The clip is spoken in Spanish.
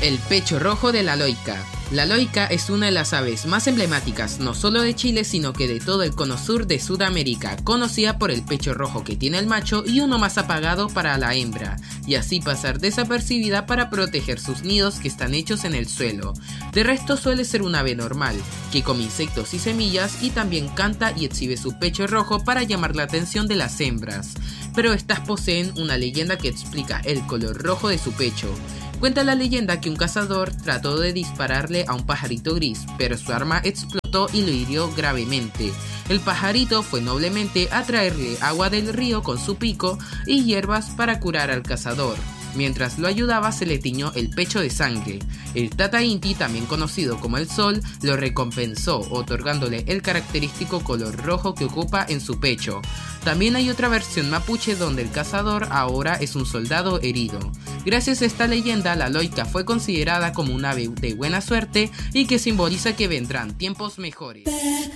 El pecho rojo de la loica. La loica es una de las aves más emblemáticas, no solo de Chile, sino que de todo el cono sur de Sudamérica, conocida por el pecho rojo que tiene el macho y uno más apagado para la hembra, y así pasar desapercibida para proteger sus nidos que están hechos en el suelo. De resto suele ser un ave normal, que come insectos y semillas y también canta y exhibe su pecho rojo para llamar la atención de las hembras, pero estas poseen una leyenda que explica el color rojo de su pecho. Cuenta la leyenda que un cazador trató de dispararle a un pajarito gris, pero su arma explotó y lo hirió gravemente. El pajarito fue noblemente a traerle agua del río con su pico y hierbas para curar al cazador. Mientras lo ayudaba se le tiñó el pecho de sangre. El Tata Inti, también conocido como el Sol, lo recompensó otorgándole el característico color rojo que ocupa en su pecho. También hay otra versión mapuche donde el cazador ahora es un soldado herido. Gracias a esta leyenda, la loica fue considerada como un ave de buena suerte y que simboliza que vendrán tiempos mejores.